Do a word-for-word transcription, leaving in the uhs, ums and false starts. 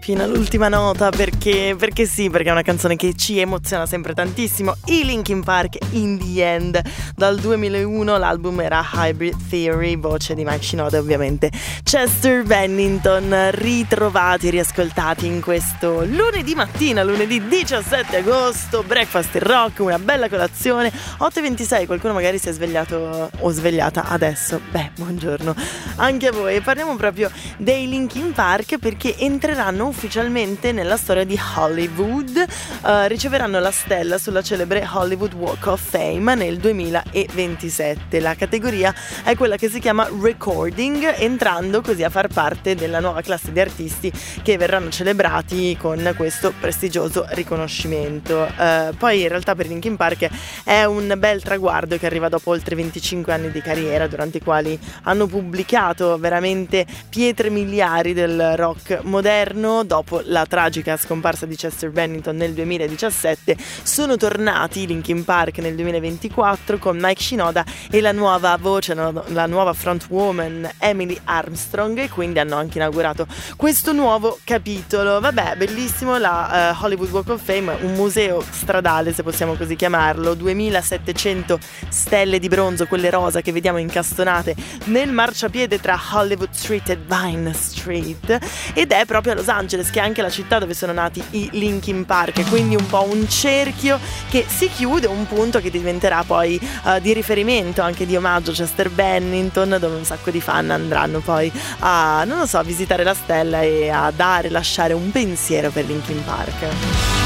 fino all'ultima nota perché, perché sì, perché è una canzone che ci emoziona sempre tantissimo. I Linkin Park, In The End. Dal duemilauno l'album era Hybrid Theory, voce di Mike Shinoda, ovviamente Chester Bennington, ritrovati e riascoltati in questo lunedì mattina, lunedì diciassette agosto, Breakfast in Rock, una bella colazione, otto e ventisei, qualcuno magari si è svegliato o svegliata adesso, beh, buongiorno anche a voi. Parliamo proprio dei Linkin Park perché entreranno ufficialmente nella storia di Hollywood, uh, riceveranno la stella sulla celebre Hollywood Walk of Fame nel duemilaventisette. La categoria è quella che si chiama Recording, entrando così a far parte della nuova classe di artisti che verranno celebrati con questo prestigioso riconoscimento. Uh, poi in realtà per Linkin Park è un bel traguardo che arriva dopo oltre venticinque anni di carriera, durante i quali hanno pubblicato veramente pietre miliari del rock moderno. Dopo la tragica scomparsa di Chester Bennington nel duemiladiciassette sono tornati i Linkin Park nel duemilaventiquattro con Mike Shinoda e la nuova voce, la nuova frontwoman Emily Armstrong, e quindi hanno anche inaugurato questo nuovo capitolo. Vabbè, bellissimo la uh, Hollywood Walk of Fame, un museo stradale se possiamo così chiamarlo, duemilasettecento stelle di bronzo, quelle rosa che vediamo incastonate nel marciapiede tra Hollywood Street e Vine Street, ed è proprio a Los Angeles, che è anche la città dove sono nati i Linkin Park, quindi un po' un cerchio che si chiude, un punto che diventerà poi uh, di riferimento, anche di omaggio a Chester Bennington, dove un sacco di fan andranno poi a, non lo so, a visitare la stella e a dare, lasciare un pensiero per Linkin Park.